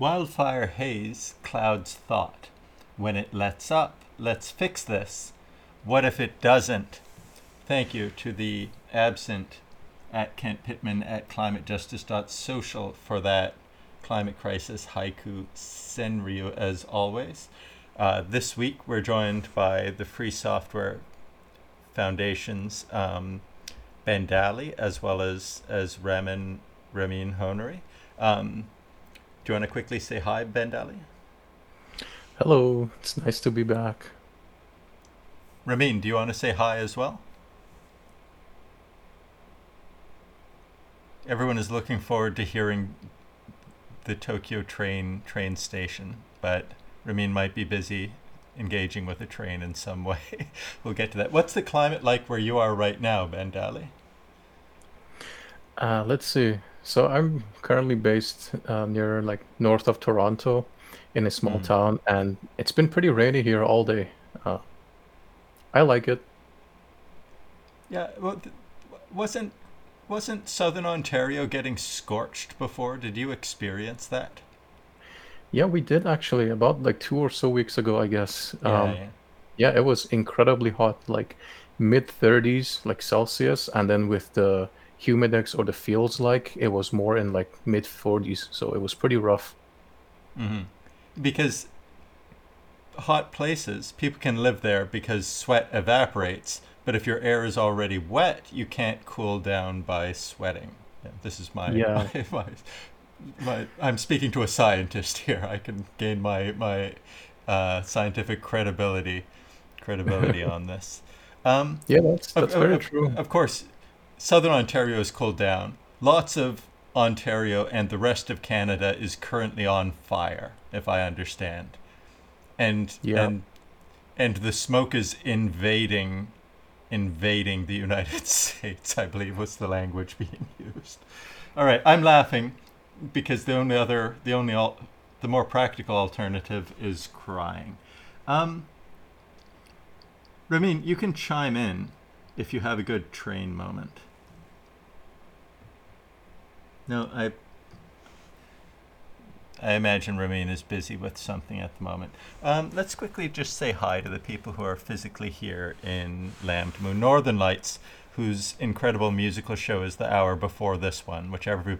Wildfire haze clouds thought. When it lets up, let's fix this. What if it doesn't? Thank you to the absent at Kent Pittman at climatejustice.social for that climate crisis haiku senryu as always. This week we're joined by the Free Software Foundation's Ben Daly as well as Ramin Honori. Do you want to quickly say hi, Ben Daly? Hello, it's nice to be back. Ramin, do you want to say hi as well? Everyone is looking forward to hearing the Tokyo train station, but Ramin might be busy engaging with a train in some way. We'll get to that. What's the climate like where you are right now, Ben Daly? Let's see. So I'm currently based near like north of Toronto in a small Mm. town, and it's been pretty rainy here all day. Uh, I like it. Yeah, well, wasn't wasn't Southern Ontario getting scorched before? Did you experience that? Yeah, we did actually about like 2 or so weeks ago, I guess. Yeah, yeah. Yeah, it was incredibly hot, like mid 30s, like Celsius, and then with the humidex or the feels like it was more in like mid 40s, so it was pretty rough. Hmm. Because hot places, people can live there because sweat evaporates. But if your air is already wet, you can't cool down by sweating. Yeah, this is my, Yeah. I'm speaking to a scientist here. I can gain my scientific credibility on this. Um, Yeah, that's of, that's of, very of true. of course, Southern Ontario is cooled down. Lots of Ontario and the rest of Canada is currently on fire, if I understand. And Yeah. and and the smoke is invading the United States, I believe was the language being used. All right, I'm laughing because the more practical alternative is crying. Um, Ramin, you can chime in if you have a good train moment. No, I imagine Ramin is busy with something at the moment. Let's quickly just say hi to the people who are physically here in Lambda Moon. Northern Lights, whose incredible musical show is the hour before this one, which